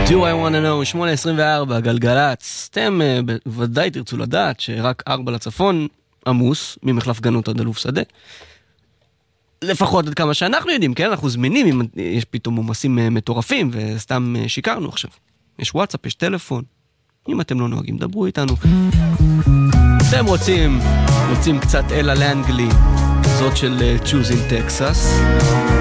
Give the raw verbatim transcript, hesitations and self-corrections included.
Do I want to know, שמונה עשרים וארבע, גלגלץ. אתם ודאי תרצו לדעת שרק ארבע לצפון עמוס, ממחלף גנות עד אלוף שדה. לפחות עד כמה שאנחנו יודעים, כן? אנחנו זמינים אם יש פתאום עומסים מטורפים, וסתם שיקרנו עכשיו. יש וואטסאפ, יש טלפון. אם אתם לא נוהגים, דברו איתנו. אתם רוצים, רוצים קצת אלה לאנגלי, זאת של Choosing Texas.